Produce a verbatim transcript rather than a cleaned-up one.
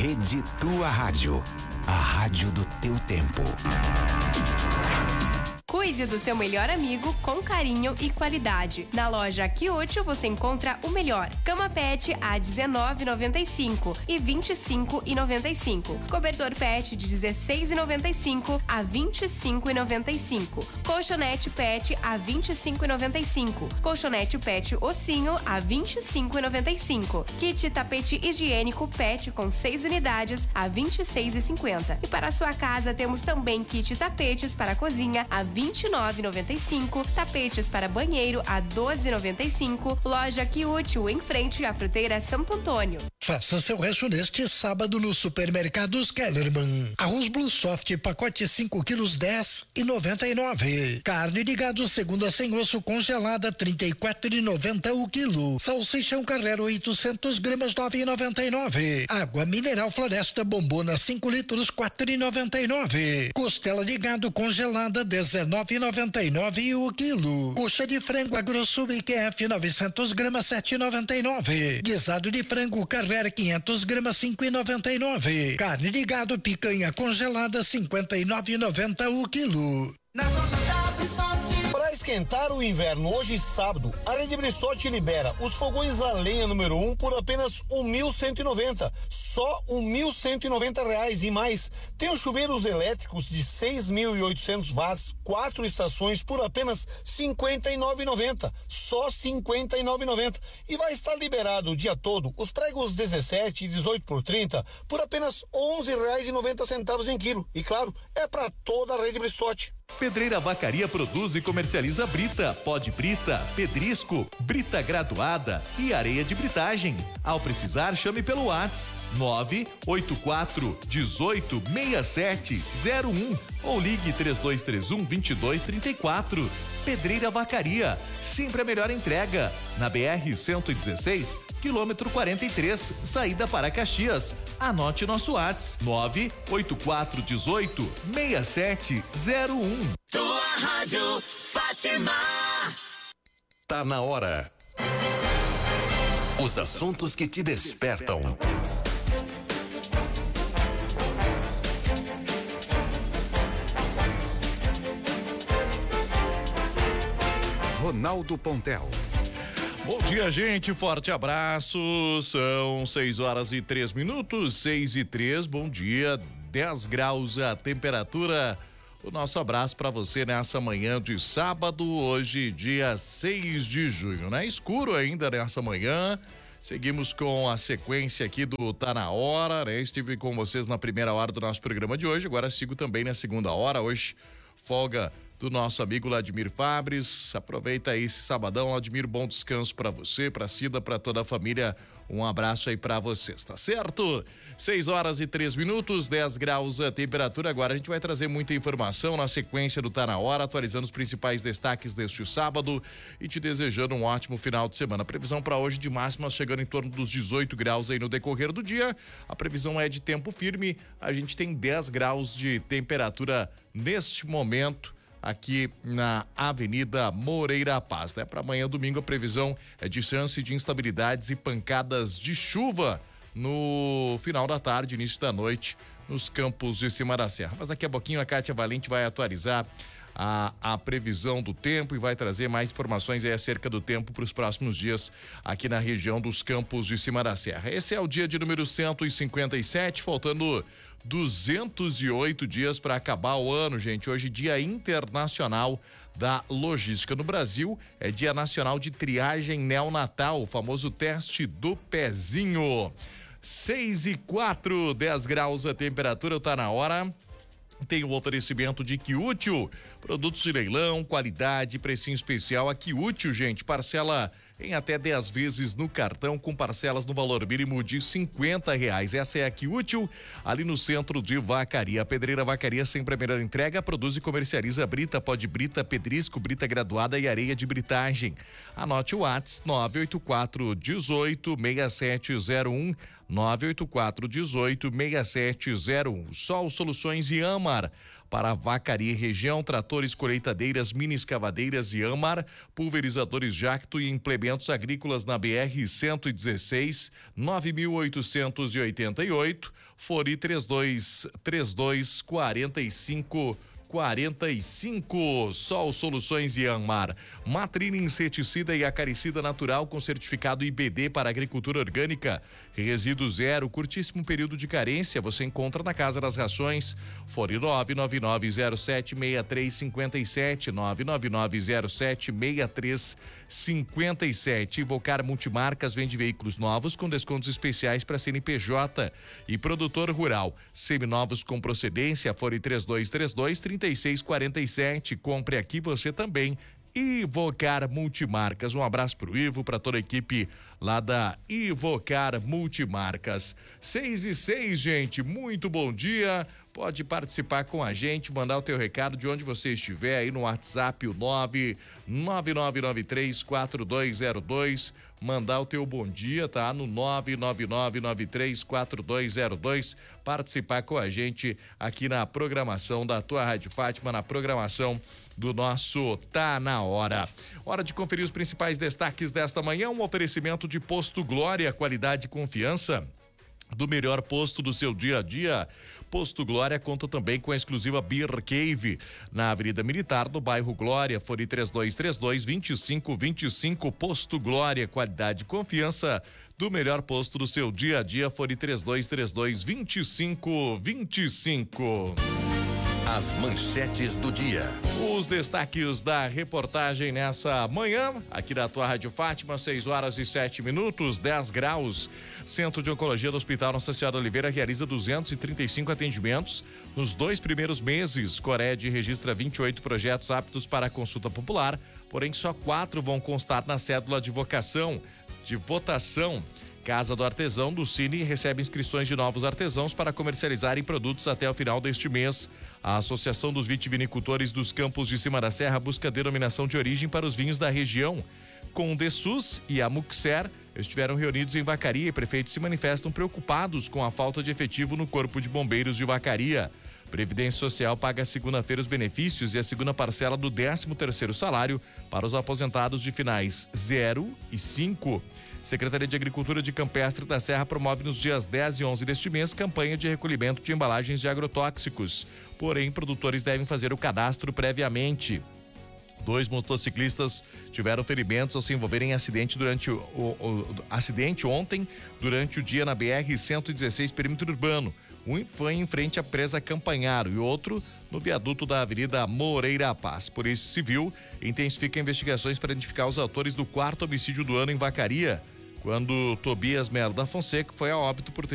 Rede Tua Rádio, a rádio do teu tempo. Cuide do seu melhor amigo com carinho e qualidade. Na loja Aqui Útil você encontra o melhor. Cama Pet a dezenove reais e noventa e cinco centavos e vinte e cinco reais e noventa e cinco centavos. Cobertor Pet de dezesseis reais e noventa e cinco centavos a vinte e cinco reais e noventa e cinco centavos. Colchonete Pet a vinte e cinco reais e noventa e cinco centavos. Colchonete Pet Ossinho a vinte e cinco reais e noventa e cinco centavos. Kit tapete higiênico Pet com seis unidades a vinte e seis reais e cinquenta centavos. E para a sua casa temos também kit tapetes para a cozinha a vinte e nove reais e noventa e cinco centavos. Tapetes para banheiro a doze reais e noventa e cinco centavos. Loja Aqui Útil em frente à Fruteira Santo Antônio. Faça seu rancho neste sábado no Supermercados Kellerman. Arroz Blue Soft, pacote cinco quilos, dez e noventa e nove. Carne de gado segunda sem osso congelada, trinta e quatro e noventa o quilo. Salsichão Carrero oitocentos gramas, nove e noventa e nove. Água mineral Floresta Bombona cinco litros, quatro e noventa e nove. Costela de gado congelada, dezenove e noventa e nove o quilo. Coxa de frango Agrosul I Q F novecentos gramas, sete e noventa e nove. Guisado de frango Carrero quinhentos gramas, cinco e noventa e nove. Carne de gado picanha congelada, cinquenta e nove e noventa o quilo. Nas lojas da Bristote. Para esquentar o inverno, hoje sábado, a Rede Bristote libera os fogões a lenha número um por apenas um mil cento e noventa. Só um mil cento e noventa reais e mais. Tem os chuveiros elétricos de seis mil e oitocentos watts, quatro estações por apenas cinquenta e nove reais e noventa. Só cinquenta e nove reais e noventa. E vai estar liberado o dia todo os pregos dezessete e dezoito por trinta por apenas onze reais e noventa centavos em quilo. E claro, é para toda a Rede Bristote. Pedreira Vacaria produz e comercializa brita, pó de brita, pedrisco, brita graduada e areia de britagem. Ao precisar, chame pelo WhatsApp nove oito quatro dezoito sessenta e sete zero um ou ligue três dois três um, dois dois três quatro. Pedreira Vacaria, sempre a melhor entrega. Na B R cento e dezesseis, quilômetro quarenta e três, saída para Caxias. Anote nosso WhatsApp nove oito quatro dezoito sessenta e sete zero um. Tua Rádio Fátima. Tá na hora. Os assuntos que te despertam. Ronaldo Pontel. Bom dia, gente. Forte abraço. São seis horas e três minutos, seis e três. Bom dia. dez graus a temperatura. O nosso abraço para você nessa manhã de sábado, hoje, dia seis de junho, né? Escuro ainda nessa manhã. Seguimos com a sequência aqui do Tá na Hora, né? Estive com vocês na primeira hora do nosso programa de hoje. Agora sigo também na segunda hora. Hoje, folga do nosso amigo Vladimir Fabres. Aproveita aí esse sabadão, Vladimir, bom descanso para você, para Cida, para toda a família. Um abraço aí para vocês, tá certo? seis horas e três minutos, dez graus a temperatura. Agora a gente vai trazer muita informação na sequência do Tá na Hora, atualizando os principais destaques deste sábado e te desejando um ótimo final de semana. A previsão para hoje de máximas chegando em torno dos dezoito graus aí no decorrer do dia. A previsão é de tempo firme. A gente tem dez graus de temperatura neste momento aqui na Avenida Moreira Paz, né? Para amanhã, domingo, a previsão é de chance de instabilidades e pancadas de chuva no final da tarde, início da noite, nos campos de cima da serra. Mas daqui a pouquinho a Kátia Valente vai atualizar A, a previsão do tempo e vai trazer mais informações aí acerca do tempo para os próximos dias aqui na região dos Campos de Cima da Serra. Esse é o dia de número cento e cinquenta e sete, faltando duzentos e oito dias para acabar o ano, gente. Hoje, Dia Internacional da Logística. No Brasil, é Dia Nacional de Triagem Neonatal, o famoso teste do pezinho. seis e quatro, dez graus a temperatura, tá na hora. Tem o oferecimento de Que Útil, produtos de leilão, qualidade, precinho especial. A Que Útil, gente, parcela em até dez vezes no cartão, com parcelas no valor mínimo de cinquenta reais. Essa é a Que Útil, ali no centro de Vacaria. A Pedreira Vacaria, sempre a melhor entrega, produz e comercializa brita, pó de brita, pedrisco, brita graduada e areia de britagem. Anote o WhatsApp nove oito quatro dezoito sessenta e sete zero um, nove oito quatro dezoito sessenta e sete zero um. Sol Soluções e Amar. para Vacaria e região, tratores, colheitadeiras, mini escavadeiras e Amar, pulverizadores Jacto e implementos agrícolas na B R cento e dezesseis, nove mil oitocentos e oitenta e oito, Fori trinta e dois, trinta e dois, quarenta e cinco, quarenta e cinco. Sol Soluções e Amar. Matrina inseticida e acaricida natural com certificado I B D para agricultura orgânica. Resíduo zero, curtíssimo período de carência, você encontra na Casa das Rações. Fone nove nove nove zero sete seis três cinco sete, nove nove nove zero sete seis três cinco sete. Invocar Multimarcas vende veículos novos com descontos especiais para C N P J e produtor rural. Seminovos com procedência, Fone três dois três dois, trinta e seis quarenta e sete. Compre aqui você também. Ivocar Multimarcas. Um abraço pro Ivo, para toda a equipe lá da Ivocar Multimarcas. Seis e seis, gente, muito bom dia. Pode participar com a gente, mandar o teu recado de onde você estiver aí no WhatsApp, o nove nove nove nove três quatro dois zero dois. Mandar o teu bom dia, tá? No nove nove nove nove três quatro dois zero dois. Participar com a gente aqui na programação da tua Rádio Fátima, na programação do nosso Tá Na Hora. Hora de conferir os principais destaques desta manhã. Um oferecimento de Posto Glória, qualidade e confiança do melhor posto do seu dia a dia. Posto Glória conta também com a exclusiva Beer Cave na Avenida Militar, no bairro Glória. Fone três dois três dois, dois cinco dois cinco. Posto Glória, qualidade e confiança do melhor posto do seu dia a dia. Fone três dois três dois, dois cinco dois cinco. As manchetes do dia. Os destaques da reportagem nessa manhã, aqui da tua Rádio Fátima, seis horas e sete minutos, dez graus. Centro de Oncologia do Hospital Nossa Senhora Oliveira realiza duzentos e trinta e cinco atendimentos nos dois primeiros meses. Cored registra vinte e oito projetos aptos para consulta popular, porém só quatro vão constar na cédula de vocação, de votação. Casa do Artesão do Cine recebe inscrições de novos artesãos para comercializarem produtos até o final deste mês. A Associação dos Vitivinicultores dos Campos de Cima da Serra busca denominação de origem para os vinhos da região. Com o DESUS e a Muxer estiveram reunidos em Vacaria e prefeitos se manifestam preocupados com a falta de efetivo no Corpo de Bombeiros de Vacaria. Previdência Social paga segunda-feira os benefícios e a segunda parcela do décimo terceiro salário para os aposentados de finais zero e cinco. Secretaria de Agricultura de Campestre da Serra promove nos dias dez e onze deste mês campanha de recolhimento de embalagens de agrotóxicos. Porém, produtores devem fazer o cadastro previamente. Dois motociclistas tiveram ferimentos ao se envolverem em acidente durante o, o, o acidente ontem, durante o dia na B R cento e dezesseis, perímetro urbano. Um foi em frente à presa Campanharo e outro no viaduto da Avenida Moreira Paz. Polícia Civil intensifica investigações para identificar os autores do quarto homicídio do ano em Vacaria, quando Tobias Melo da Fonseca foi a óbito por ter